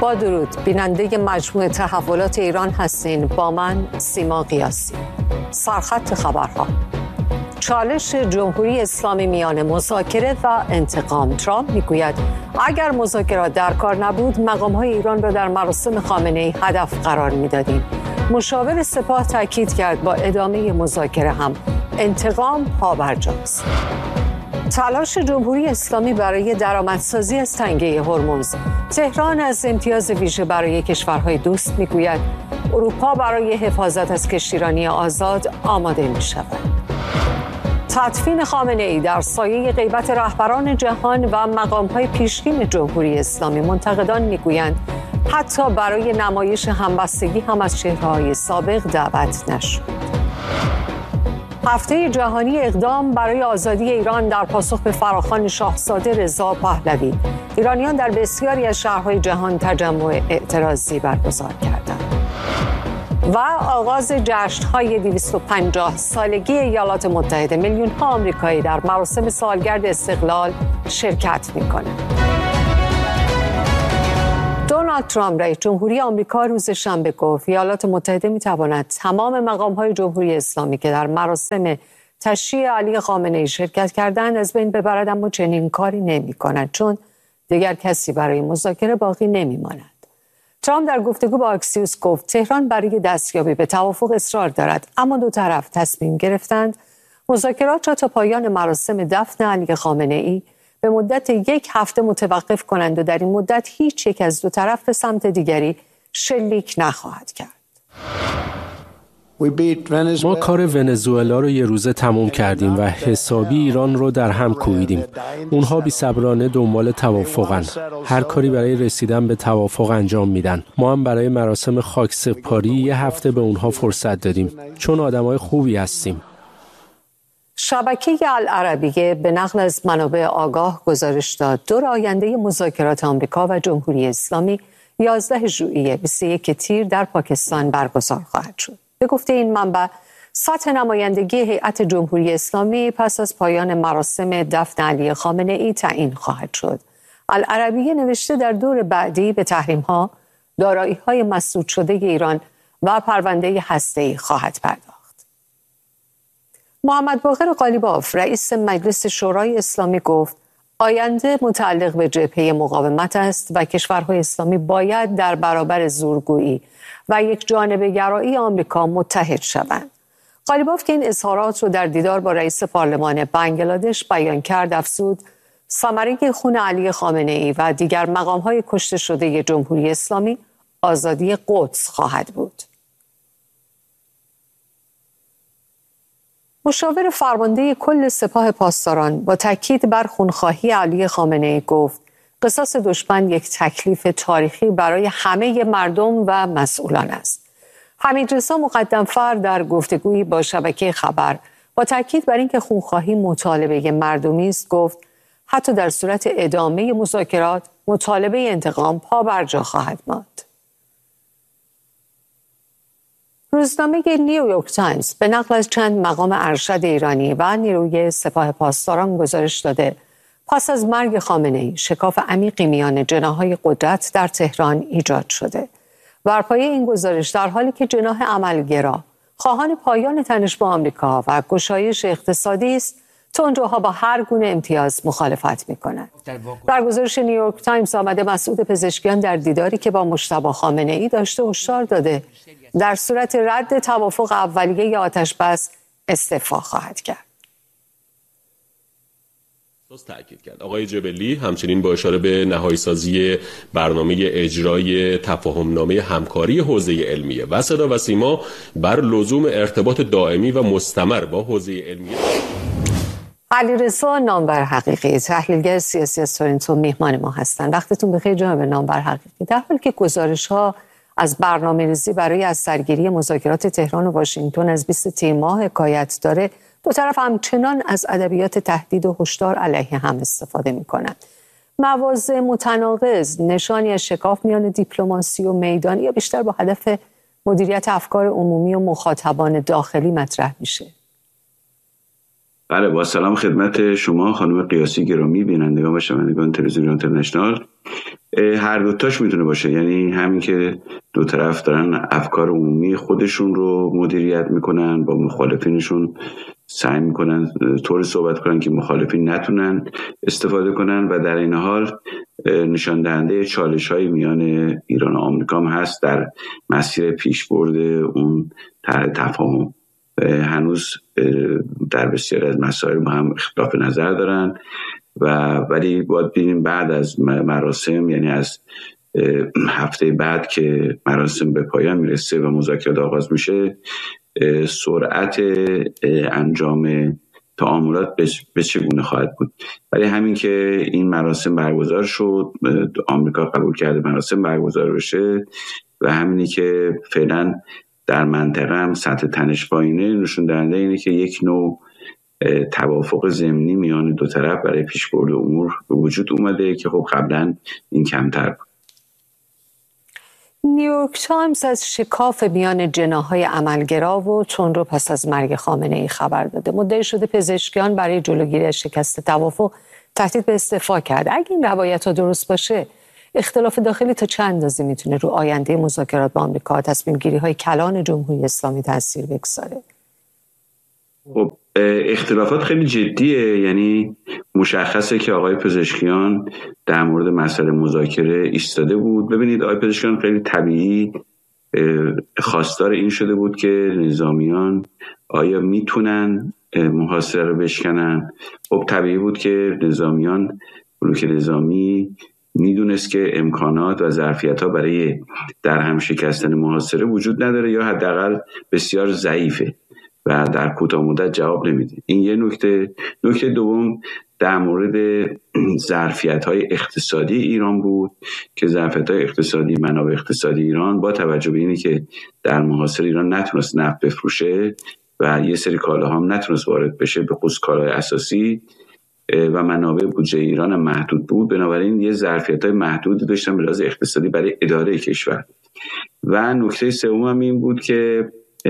با درود، بیننده مجموعه تحولات ایران هستین. با من سیما قیاسی. سرخط خبرها: چالش جمهوری اسلامی میان مذاکره و انتقام. ترامپ میگوید اگر مذاکرات در کار نبود مقام‌های ایران را در مراسم خامنه‌ای هدف قرار میدادیم. مشاور سپاه تاکید کرد با ادامه مذاکره هم انتقام پابرجاست. تلاش جمهوری اسلامی برای درآمدسازی از تنگه هرمز. تهران از امتیاز ویژه برای کشورهای دوست میگوید اروپا برای حفاظت از کشتیرانی آزاد آماده می شود. تدفین خامنه‌ای در سایه غیبت رهبران جهان و مقام‌های پیشین جمهوری اسلامی. منتقدان میگویند حتی برای نمایش همبستگی هم از چهره‌های سابق دعوت نشد. هفته جهانی اقدام برای آزادی ایران در پاسخ به فراخوان شاهزاده رضا پهلوی. ایرانیان در بسیاری از شهرهای جهان تجمع اعتراضی برگزار کردند. و آغاز جشن‌های 250 سالگی ایالات متحده. میلیون‌ها آمریکایی در مراسم سالگرد استقلال شرکت می‌کنند. دونالد ترامپ رئیس جمهوری آمریکا روز شنبه گفت ایالات متحده می‌تواند تمام مقام‌های جمهوری اسلامی که در مراسم تشییع علی خامنه‌ای شرکت کردند از بین ببرد، اما چنین کاری نمی‌کند چون دیگر کسی برای مذاکره باقی نمی‌ماند. ترامپ در گفتگو با اکسیوس گفت تهران برای دستیابی به توافق اصرار دارد، اما دو طرف تصمیم گرفتند مذاکرات را تا پایان مراسم دفن علی خامنه‌ای به مدت 1 هفته متوقف کنند و در این مدت هیچ یک از دو طرف به سمت دیگری شلیک نخواهد کرد. ما کار ونزوئلا رو یه روزه تموم کردیم و حسابی ایران رو در هم کوبیدیم. اونها بی‌صبرانه دنبال توافقن. هر کاری برای رسیدن به توافق انجام میدن. ما هم برای مراسم خاکسپاری 1 هفته به اونها فرصت دادیم چون آدمای خوبی هستیم. شبکه العربیه به نقل از منابع آگاه گزارش داد دور آینده مذاکرات آمریکا و جمهوری اسلامی 11 ژوئیه 21 تیر در پاکستان برگزار خواهد شد. به گفته این منبع، سطح نمایندگی هیئت جمهوری اسلامی پس از پایان مراسم دفن علی خامنه‌ای تعیین خواهد شد. العربیه نوشته در دور بعدی به تحریم‌ها، دارایی‌های مسدود شده ایران و پرونده هسته‌ای خواهد پرداخت. محمد باقر قالیباف رئیس مجلس شورای اسلامی گفت آینده متعلق به جبهه مقاومت است و کشورهای اسلامی باید در برابر زورگویی و یک جانبه گرایی آمریکا متحد شوند. قالیباف که این اظهارات رو در دیدار با رئیس پارلمان بنگلادش بیان کرد، افزود ثمره خون علی خامنه‌ای و دیگر مقام‌های کشته شده جمهوری اسلامی آزادی قدس خواهد بود. مشاور فرمانده کل سپاه پاسداران با تاکید بر خونخواهی علی خامنه‌ای گفت قصاص دشمن یک تکلیف تاریخی برای همه مردم و مسئولان است. حمیدرضا مقدم‌فر در گفتگویی با شبکه خبر با تاکید بر اینکه خونخواهی مطالبه مردمی است گفت حتی در صورت ادامه مذاکرات مطالبه انتقام پا بر جا خواهد ماند. روزنامه نیویورک تایمز به نقل از چند مقام ارشد ایرانی و نیروی سپاه پاسداران گزارش داده پس از مرگ خامنه‌ای شکاف عمیقی میان جناح‌های قدرت در تهران ایجاد شده. بر پایه این گزارش در حالی که جناح عملگرا خواهان پایان تنش با آمریکا و گشایش اقتصادی است، تندروها با هر گونه امتیاز مخالفت می‌کنند. در گزارش نیویورک تایمز آمده مسعود پزشکیان در دیداری که با مجتبی خامنه‌ای داشته هشدار داده در صورت رد توافق اولیه آتش‌بس استعفا خواهد کرد. تأکید کرد آقای جبلی همچنین با اشاره به نهایی سازی برنامه اجرای تفاهمنامه همکاری حوزه علمیه و صدا و سیما بر لزوم ارتباط دائمی و مستمر با حوزه علمیه. علیرضا نامور حقیقی تحلیلگر سیاسی از تورنتو میهمان ما هستند. وقتتون بخیر جناب نامور حقیقی. در حالی که گزارش‌ها از برنامه‌ریزی برای از سرگیری مذاکرات تهران و واشنگتن از 20 تیر ماه حکایت داره، دو طرف همچنان از ادبیات تهدید و هشدار علیه هم استفاده می‌کنند. مواضع متناقض نشانی از شکاف میان دیپلماسی و میدان یا بیشتر با هدف مدیریت افکار عمومی و مخاطبان داخلی مطرح میشه؟ بله، با سلام خدمت شما خانم قیاسی گرامی، بینندگان و شنوندگان تلویزیون اینترنشنال. هر دوتاش میتونه باشه، یعنی همین که دو طرف دارن افکار عمومی خودشون رو مدیریت میکنن، با مخالفینشون سعی میکنن طوری صحبت کنن که مخالفین نتونن استفاده کنن و در این حال نشان دهنده چالش‌های میان ایران و آمریکا هم هست در مسیر پیشبرد اون طرح تفاهم. هنوز در بسیاری از مسائل با هم اختلاف نظر دارن ولی باید ببینیم بعد از مراسم، یعنی از هفته بعد که مراسم به پایان میرسه و مذاکرات آغاز میشه، سرعت انجام تعاملات به چگونه خواهد بود. ولی همین که این مراسم برگزار شد، آمریکا قبول کرده مراسم برگزار بشه و همینی که فعلا در منطقه هم سطح تنش پایینه، نشون دهنده اینه که یک نوع توافق ضمنی میان دو طرف برای پیشبرد امور به وجود اومده که خب قبلا این کمتر بود. نیویورک تایمز از شکاف میان جناح‌های عملگرا و تندرو پس از مرگ خامنه‌ای خبر داده. مدعی شده پزشکیان برای جلوگیری از شکست توافق تهدید به استعفا کرد. اگه این روایت‌ها درست باشه، اختلاف داخلی تا چند اندازه میتونه رو آینده مذاکرات با آمریکا، تصمیم گیری‌های کلان جمهوری اسلامی تاثیر بگذاره؟ خب اختلافات خیلی جدیه، یعنی مشخصه که آقای پزشکیان در مورد مسئله مذاکره ایستاده بود. ببینید آقای پزشکیان خیلی طبیعی خواستار این شده بود که نظامیان آیا میتونن محاصره رو بشکنن. خب طبیعی بود که نظامیان، بلوک نظامی میدونست که امکانات و ظرفیت‌ها برای در هم شکستن محاصره وجود نداره یا حداقل بسیار ضعیفه و در کوتاه مدت جواب نمیده. این یه نکته دوم در مورد ظرفیت‌های اقتصادی ایران بود که ظرفیت‌های اقتصادی، منابع اقتصادی ایران با توجه به اینی که در محاصره ایران نتونست نفت بفروشه و یه سری کالاها هم نتونست وارد بشه، به خصوص کالای اساسی، و منابع بودجه ایران هم محدود بود، بنابراین یه ظرفیت‌های محدودی داشتن به لحاظ اقتصادی برای اداره کشور. و نکته سوم هم این بود که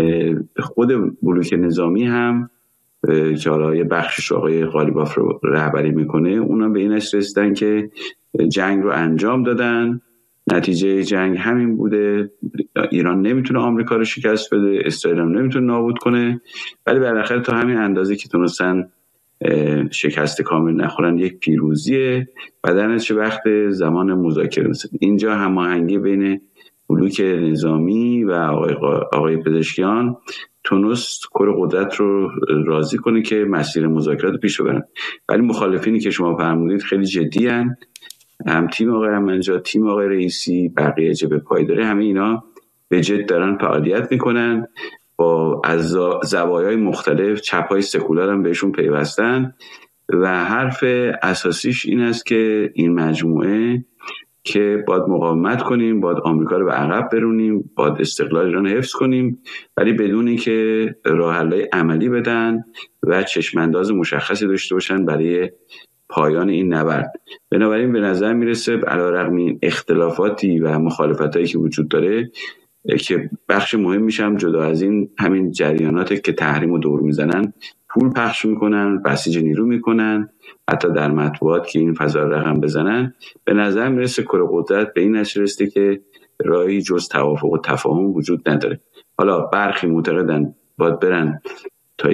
خود بلوک نظامی هم که حالا یه بخشش آقای قالیباف رو رهبری میکنه، اونا به این رسیدن که جنگ رو انجام دادن، نتیجه جنگ همین بوده، ایران نمیتونه آمریکا رو شکست بده، اسرائیل هم نمیتونه نابود کنه، ولی بالاخره تا همین اندازه که تونستن شکست کامل نخورن یک پیروزیه و در نتیجه وقت زمان مذاکره رسید. اینجا هماهنگی بین بلوک نظامی و آقای پزشکیان تونست کل قدرت رو راضی کنه که مسیر مذاکرات رو پیش ببرن. ولی مخالفینی که شما فرمودید خیلی جدی هن. هم تیم آقای احمدی‌نژاد، تیم آقای رئیسی، بقیه جبهه پایداری، همه اینا به جد دارن فعالیت میکنن، با از زوایای مختلف، چپ‌های سکولار هم بهشون پیوستن و حرف اساسیش این است که این مجموعه که باید مقاومت کنیم، باید آمریکا رو به عقب برونیم، باید استقلال ایران حفظ کنیم، ولی بدون اینکه راه حل‌های عملی بدن و چشم‌انداز مشخصی داشته باشن برای پایان این نبرد. بنابراین به نظر میرسه علیرغم این اختلافاتی و مخالفتایی که وجود داره که بخش مهم میشم جدا از این همین جریاناتی که تحریم و دور میزنن، پول پخش میکنن، بسیج نیرو میکنن، حتی در مطبوعات که این فضا رقم بزنن، به نظر میرسه کره قدرت به این نتیجه رسیده که راهی جز توافق و تفاهم وجود نداره. حالا برخی معتقدن باید برن تا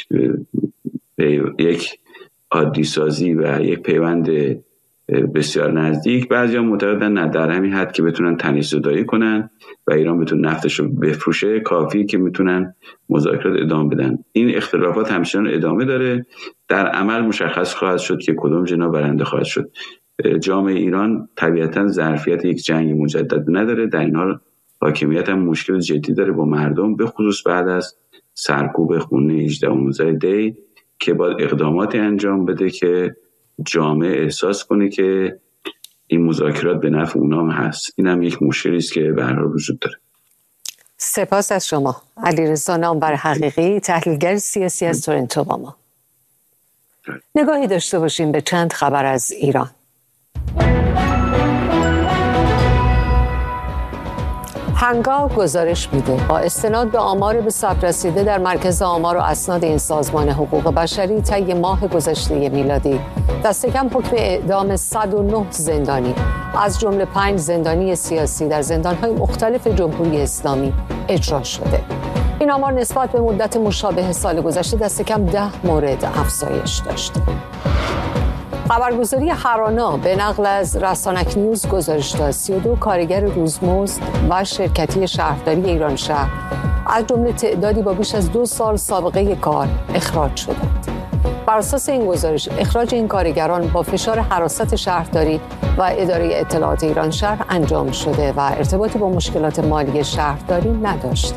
یک عادی سازی و یک پیوند بسیار نزدیک، بعضیا معتقدن نه، در همین حد که بتونن تنش زدایی کنن و ایران بتونه نفتش رو بفروشه کافی که میتونن مذاکرات ادامه بدن. این اختلافات همچنان ادامه داره، در عمل مشخص خواهد شد که کدوم جناح برنده خواهد شد. جامعه ایران طبیعتا ظرفیت یک جنگ مجدد نداره، در این حال حاکمیت هم مشکل جدی داره با مردم، به خصوص بعد از سرکوب خونه 18 و 19 دی که باید اقداماتی انجام بده که جامعه احساس کنه که این مذاکرات به نفع اونام هست. این هم یک مشکلی است که به هر حال وجود داره. سپاس از شما علیرضا نامور حقیقی، تحلیلگر سیاسی از تورنتو با ما. نگاهی داشته باشیم به چند خبر از ایران. هنگاو گزارش میده با استناد به آمار به ثبت رسیده در مرکز آمار و اسناد این سازمان حقوق بشری طی ماه گذشته میلادی دست کم حکم اعدام 109 زندانی از جمله 5 زندانی سیاسی در زندان‌های مختلف جمهوری اسلامی اجرا شده. این آمار نسبت به مدت مشابه سال گذشته دست کم 10 مورد افزایش داشته. خبرگزاری هرانا به نقل از رسانک نیوز گزارش داد 32 کارگر روزمزد و شرکتی شهرداری ایران شهر از جمله تعدادی با بیش از 2 سال سابقه کار اخراج شدند. بر اساس این گزارش اخراج این کارگران با فشار حراست شهرداری و اداره اطلاعات ایران شهر انجام شده و ارتباطی با مشکلات مالی شهرداری نداشته.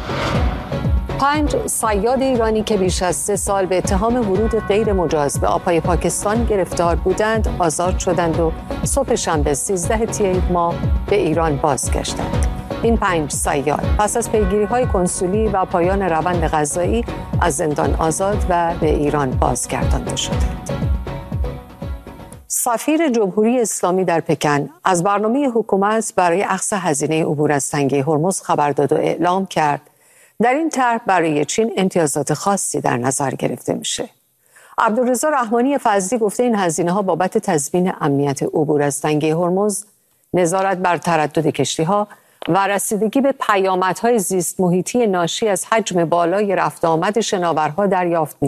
5 صیاد ایرانی که بیش از 3 سال به اتهام ورود غیر مجاز به آبهای پاکستان گرفتار بودند آزاد شدند و صبح شنبه 13 تیر ماه به ایران بازگشتند. این 5 صیاد پس از پیگیری‌های کنسولی و پایان روند قضایی از زندان آزاد و به ایران بازگردانده شدند. سفیر جمهوری اسلامی در پکن از برنامه حکومت برای اخذ هزینه عبور از تنگه هرمز خبر داد و اعلام کرد در این طرح برای چین امتیازات خاصی در نظر گرفته میشه. عبدالرضا رحمانی فضلی گفته این هزینه‌ها بابت تضمین امنیت عبور از تنگه هرمز، نظارت بر تردد کشتی‌ها و رسیدگی به پیامدهای زیست محیطی ناشی از حجم بالای رفت آمد شناورها دریافت